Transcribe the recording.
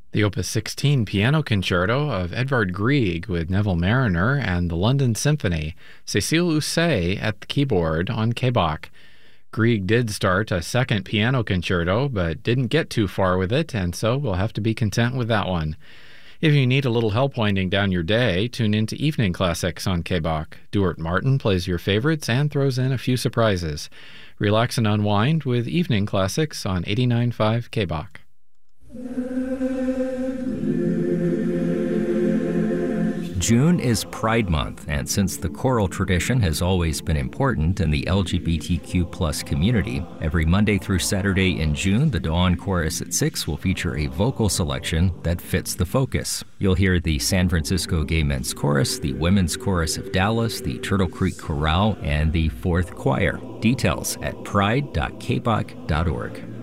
The Opus 16 Piano Concerto of Edvard Grieg with Neville Marriner and the London Symphony, Cécile Housset at the keyboard on K-Bach. Grieg did start a second piano concerto, but didn't get too far with it, and so we'll have to be content with that one. If you need a little help winding down your day, tune into Evening Classics on K-Bach. Duart Martin plays your favorites and throws in a few surprises. Relax and unwind with Evening Classics on 89.5 K-Bach. June is Pride Month, and since the choral tradition has always been important in the LGBTQ+ community, every Monday through Saturday in June, the Dawn Chorus at 6 will feature a vocal selection that fits the focus. You'll hear the San Francisco Gay Men's Chorus, the Women's Chorus of Dallas, the Turtle Creek Chorale, and the Fourth Choir. Details at pride.kbach.org.